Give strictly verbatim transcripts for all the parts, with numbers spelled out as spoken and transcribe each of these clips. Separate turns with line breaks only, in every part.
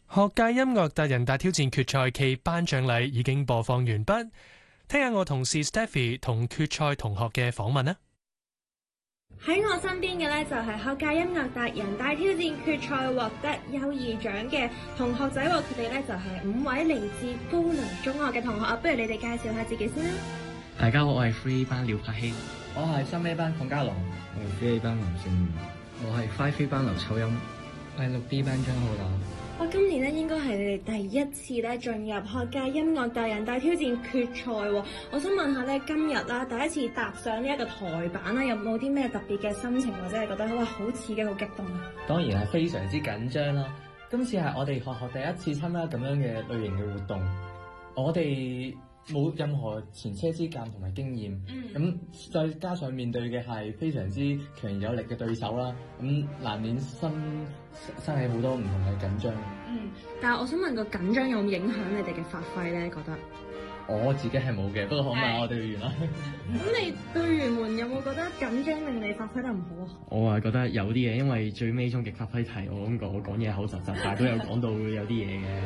學界音樂達人大挑戰決賽暨頒獎禮已經播放完畢，聽下我同事 Stephy 同決賽同學嘅訪問啦。
喺我身邊嘅咧就係學界音樂達人大挑戰決賽獲得優異獎嘅同學仔喎，佢哋咧就係五位嚟自高良中學嘅同學啊，不如你哋介紹下自己先啦。
大家好，我係 three 班廖柏希，
我係三 A 班鄺家龍，
我係 three A 班林勝宇，
我係 five A 班劉秋音，
我係六 B 班張浩朗。
我今年咧應該係你哋第一次咧進入學界音樂達人大挑戰決賽喎。我想問下咧，今日啦第一次踏上呢一個台板啦，有冇啲咩特別嘅心情，或者係覺得哇好刺激、好激動啊？
當然係非常之緊張啦！今次係我哋學校第一次參加咁樣嘅類型嘅活動，我哋冇任何前車之鑑同埋經驗，咁、嗯、再加上面對嘅係非常之強有力嘅對手啦，咁難免生生起好多唔同嘅緊張。
嗯，但係我想問個緊張有冇影響你哋嘅發揮咧？覺得
我自己係冇嘅，不過可問我隊員啦。
咁你隊員們有冇覺得緊張令你發揮得唔好啊？
我係覺得有啲嘢，因為最尾終極發揮題，我咁講，我講嘢口窒窒，但係都有講到有啲嘢嘅。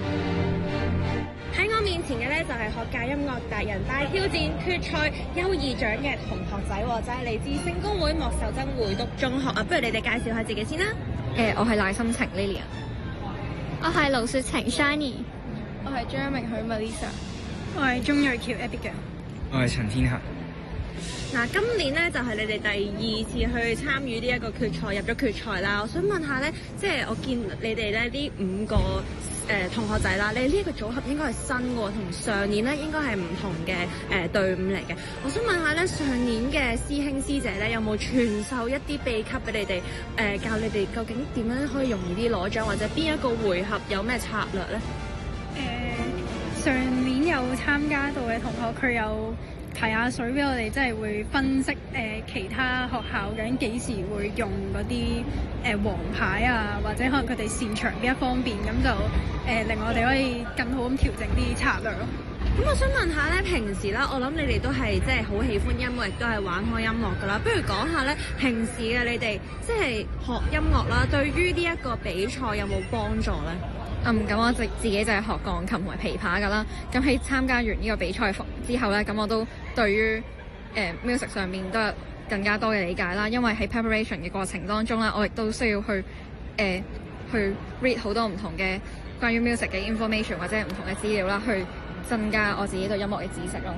喺我面前嘅咧就係學界音樂達人大挑戰決賽優異獎嘅同學仔，就係嚟自聖公會莫秀珍會讀中學啊！不如你哋介紹下自己先啦。
誒、呃，我係賴心晴 Lilian，
我係盧雪晴 Shiny，
我係張明許 Melissa，
我係鍾瑞橋 Abigail，
我係陳天霞。
嗱，今年咧就係你哋第二次去參與呢一個決賽，入咗決賽啦。我想問下咧，即係我見你哋咧呢五個誒、呃、同學仔啦，你呢一個組合應該係新嘅，同上年咧應該係唔同嘅誒、呃、隊伍嚟嘅。我想問下咧，上年嘅師兄師姐咧有冇傳授一啲秘笈俾你哋？誒、呃、教你哋究竟點樣可以容易啲攞獎，或者邊一個回合有咩策略咧？
誒、呃，上年有參加到嘅同學，佢有提下水俾我哋，即係會分析誒、呃、其他學校究竟幾時會用嗰啲誒黃牌啊，或者可能佢哋擅長邊一方面，咁就誒、呃、令我哋可以更好咁調整啲策略咯。
咁我想問下咧，平時啦，我諗你哋都係即係好喜歡音樂，亦都係玩開音樂噶啦。不如講下咧，平時嘅你哋即係學音樂啦，對於呢一個比賽有冇幫助咧？
嗯，咁我自自己就係學鋼琴同埋琵琶噶啦。咁喺參加完呢個比賽之後咧，咁我都對於誒、呃、music 上面都有更加多嘅理解啦。因為喺 preparation 嘅過程當中咧，我亦都需要去誒、呃、去 read 好多唔同嘅關於 music 嘅 information 或者唔同嘅資料啦，去增加我自己對音樂嘅知識咯。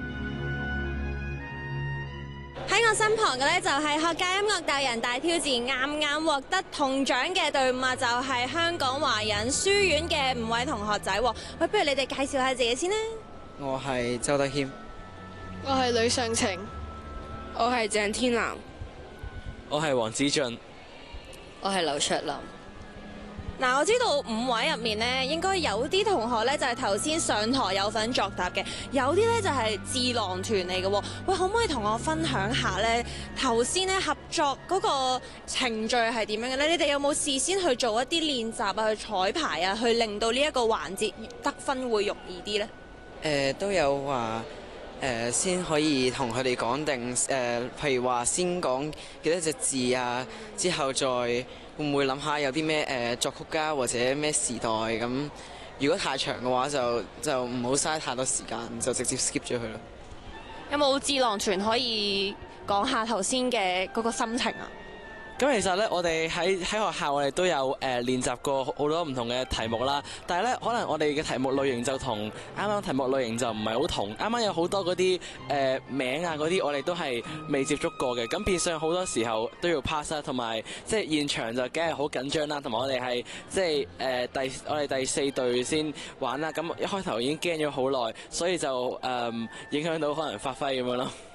喺我身旁嘅咧就係學界音樂達人大挑戰啱啱獲得銅獎嘅隊伍啊，就係香港華仁書院嘅五位同學仔。喂，不如你哋介紹下自己先啦。
我係周德謙，
我係呂尚晴，
我係鄭天南，
我係黃子俊，
我係劉卓林。
嗱，我知道五位入面咧，應該有啲同學咧就係頭先上台有份作答嘅，有啲咧就係智囊團嚟嘅。喂，可唔可以同我分享下咧頭先咧合作嗰個程序係點樣嘅咧？你哋有冇事先去做一啲練習啊，去彩排啊，去令到呢一個環節得分會容易啲咧？
誒、呃、都有話誒、呃、先可以同佢哋講定誒、呃，譬如話先講幾多隻字啊，之後再會唔會諗下有啲咩誒作曲家或者咩時代咁？如果太長嘅話就就唔好嘥太多時間，就直接 skip 咗佢咯。
有冇智囊團可以講下頭先嘅嗰個心情啊？
咁其實咧，我哋喺喺學校，我哋都有誒、呃、練習過好多唔同嘅題目啦。但係咧，可能我哋嘅題目類型就同啱啱題目類型就唔係好同。啱啱有好多嗰啲誒名啊嗰啲，我哋都係未接觸過嘅。咁變相好多時候都要 pass 啦，同埋即係現場就梗係好緊張啦。同埋我哋係即係誒、呃、第我哋第四隊先玩啦。咁一開頭已經驚咗好耐，所以就誒、呃、影響到可能發揮咁樣咯。